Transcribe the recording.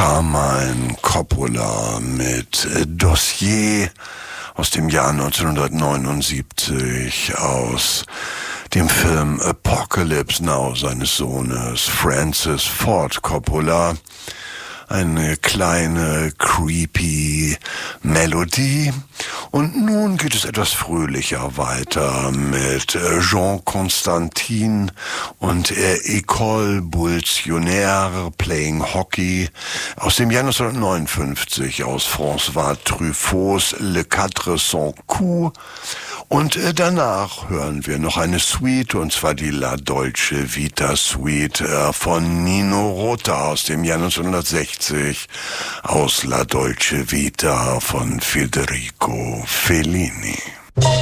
Carmine Coppola mit Dossier aus dem Jahr 1979 aus dem Film Apocalypse Now seines Sohnes Francis Ford Coppola. Eine kleine, creepy Melodie. Und nun geht es etwas fröhlicher weiter mit Jean Constantine und École Bulltionnaire Playing Hockey aus dem Jahr 1959 aus François Truffauts Le Quatre Cents Coups. Und danach hören wir noch eine Suite, und zwar die La Dolce Vita Suite von Nino Rota aus dem Jahr 1960 aus La Dolce Vita von Federico Fellini.